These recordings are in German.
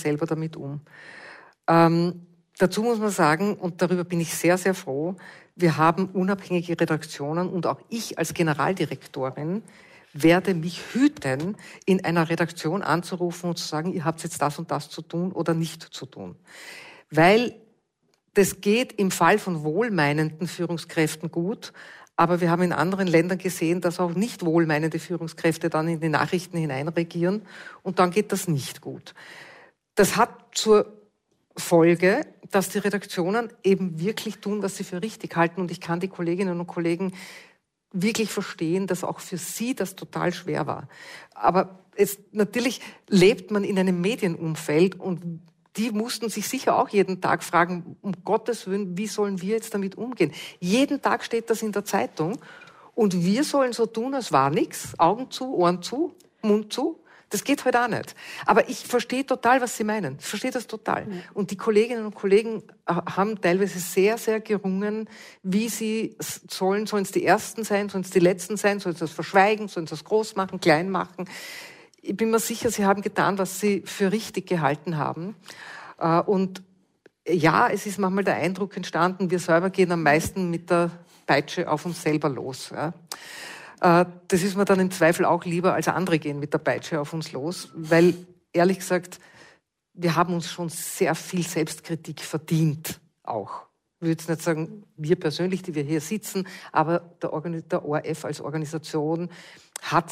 selber damit um? Dazu muss man sagen, und darüber bin ich sehr, sehr froh, wir haben unabhängige Redaktionen und auch ich als Generaldirektorin werde mich hüten, in einer Redaktion anzurufen und zu sagen, ihr habt jetzt das und das zu tun oder nicht zu tun. Weil das geht im Fall von wohlmeinenden Führungskräften gut, aber wir haben in anderen Ländern gesehen, dass auch nicht wohlmeinende Führungskräfte dann in die Nachrichten hineinregieren und dann geht das nicht gut. Das hat zur Folge, dass die Redaktionen eben wirklich tun, was sie für richtig halten und ich kann die Kolleginnen und Kollegen wirklich verstehen, dass auch für sie das total schwer war. Aber natürlich lebt man in einem Medienumfeld und die mussten sich sicher auch jeden Tag fragen, um Gottes Willen, wie sollen wir jetzt damit umgehen? Jeden Tag steht das in der Zeitung und wir sollen so tun, als war nichts, Augen zu, Ohren zu, Mund zu. Das geht halt auch nicht. Aber ich verstehe total, was Sie meinen. Ich verstehe das total. Ja. Und die Kolleginnen und Kollegen haben teilweise sehr, sehr gerungen, wie sie sollen es die Ersten sein, sollen es die Letzten sein, sollen sie das verschweigen, sollen sie das groß machen, klein machen. Ich bin mir sicher, sie haben getan, was sie für richtig gehalten haben. Und ja, es ist manchmal der Eindruck entstanden, wir selber gehen am meisten mit der Peitsche auf uns selber los. Ja. Das ist mir dann im Zweifel auch lieber, als andere gehen mit der Peitsche auf uns los, weil, ehrlich gesagt, wir haben uns schon sehr viel Selbstkritik verdient, auch. Ich würde jetzt nicht sagen, wir persönlich, die wir hier sitzen, aber der ORF als Organisation hat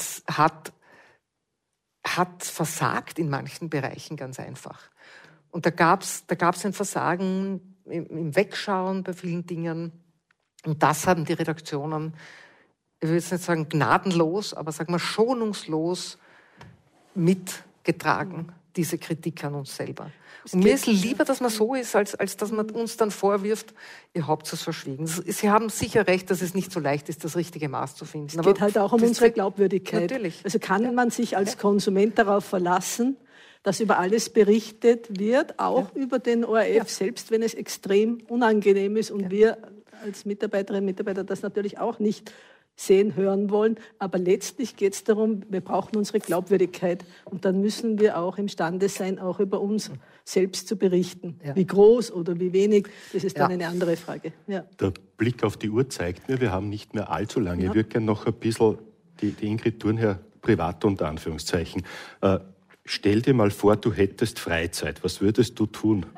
versagt in manchen Bereichen ganz einfach. Und da gab's ein Versagen im Wegschauen bei vielen Dingen. Und das haben die Redaktionen, ich will jetzt nicht sagen gnadenlos, aber sagen wir schonungslos mitgetragen, diese Kritik an uns selber. Und mir ist lieber, dass man so ist, als dass man uns dann vorwirft, ihr habt es verschwiegen. Sie haben sicher recht, dass es nicht so leicht ist, das richtige Maß zu finden. Es geht halt auch um unsere Glaubwürdigkeit. Natürlich. Also kann man sich als Konsument darauf verlassen, dass über alles berichtet wird, auch über den ORF, selbst wenn es extrem unangenehm ist und wir als Mitarbeiterinnen und Mitarbeiter das natürlich auch nicht sehen, hören wollen. Aber letztlich geht es darum, wir brauchen unsere Glaubwürdigkeit. Und dann müssen wir auch imstande sein, auch über uns selbst zu berichten. Ja. Wie groß oder wie wenig, das ist dann eine andere Frage. Ja. Der Blick auf die Uhr zeigt mir, wir haben nicht mehr allzu lange. Ich würde gerne noch ein bisschen die Ingrid Thurnherr privat unter Anführungszeichen. Stell dir mal vor, du hättest Freizeit. Was würdest du tun?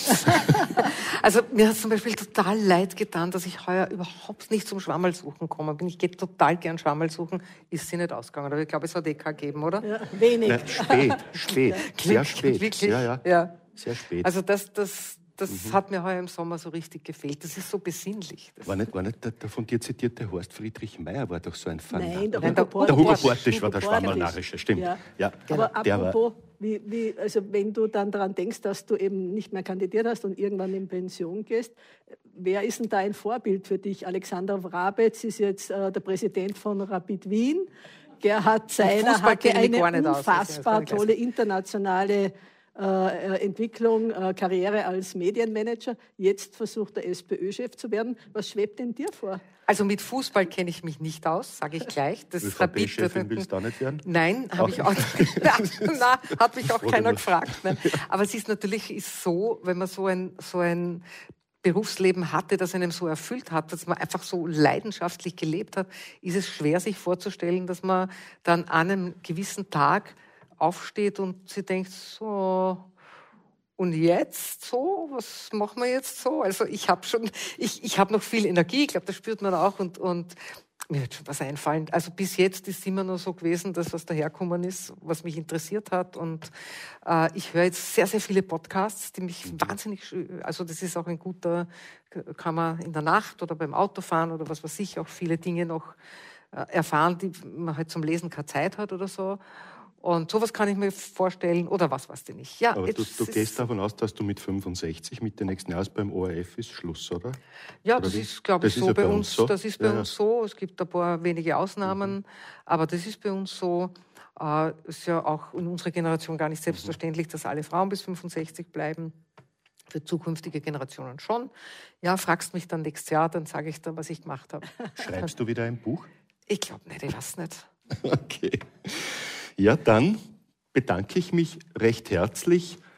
Also mir hat es zum Beispiel total leid getan, dass ich heuer überhaupt nicht zum Schwammerlsuchen gekommen bin. Ich gehe total gern Schwammerlsuchen. Ist sie nicht ausgegangen. Aber ich glaube, es hat keinen gegeben, oder? Ja, wenig. Nein, spät. Sehr spät. Wirklich? Ja. Sehr spät. Also das hat mir heuer im Sommer so richtig gefehlt. Das ist so besinnlich. War nicht der von dir zitierte Horst Friedrich Meyer war doch so ein Fan. Nein, der Hugo Portisch war der Schwammerl-Narrische, stimmt. Ja. Aber apropos, also wenn du dann daran denkst, dass du eben nicht mehr kandidiert hast und irgendwann in Pension gehst, wer ist denn da ein Vorbild für dich? Alexander Wrabetz ist jetzt der Präsident von Rapid Wien. Gerhard Zeiner hatte eine unfassbar tolle internationale Entwicklung, Karriere als Medienmanager. Jetzt versucht er SPÖ-Chef zu werden. Was schwebt denn dir vor? Also mit Fußball kenne ich mich nicht aus, sage ich gleich. ÖVP-Chefin willst du auch nicht werden? Nein, habe ich auch nicht. Nein, hat mich auch keiner gefragt. Ne? Aber es ist natürlich so, wenn man so ein Berufsleben hatte, das einem so erfüllt hat, dass man einfach so leidenschaftlich gelebt hat, ist es schwer, sich vorzustellen, dass man dann an einem gewissen Tag aufsteht und sie denkt, so, und jetzt so, was machen wir jetzt so? Also ich habe noch viel Energie, ich glaube, das spürt man auch und mir wird schon was einfallen. Also bis jetzt ist immer nur so gewesen, das, was daherkommen ist, was mich interessiert hat und ich höre jetzt sehr, sehr viele Podcasts, die mich wahnsinnig, also das ist auch ein guter, kann man in der Nacht oder beim Autofahren oder was weiß ich, auch viele Dinge noch erfahren, die man halt zum Lesen keine Zeit hat oder so. Und sowas kann ich mir vorstellen, oder was weißt du nicht. Ja, aber du gehst davon aus, dass du mit 65, mit den nächsten Jahres beim ORF ist Schluss, oder? Ja, oder das ist, glaube ich, so bei uns so. Das ist bei uns so. Es gibt ein paar wenige Ausnahmen, aber das ist bei uns so. Ist ja auch in unserer Generation gar nicht selbstverständlich, dass alle Frauen bis 65 bleiben. Für zukünftige Generationen schon. Ja, fragst mich dann nächstes Jahr, dann sage ich dir, was ich gemacht habe. Schreibst du wieder ein Buch? Ich glaube nicht, ich weiß nicht. Okay. Ja, dann bedanke ich mich recht herzlich